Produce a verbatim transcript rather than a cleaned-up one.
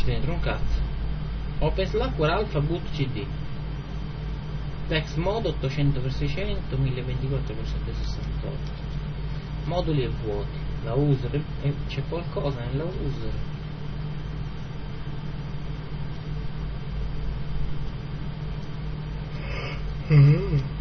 c'è dentro un cazzo. Open Slackware Alpha Boot C D. Dex Mod ottocento per seicento, mille ventiquattro per settecentosessantotto. Moduli e vuoti. La user, e c'è qualcosa nella user. Mm.